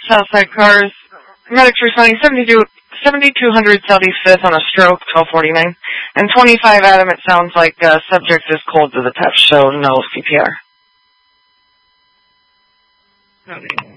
Southside Cars. Medics responding 7200 Southeast 5th on a stroke, 1249. And 25 Adam, it sounds like subject is cold to the touch, so no CPR. Okay.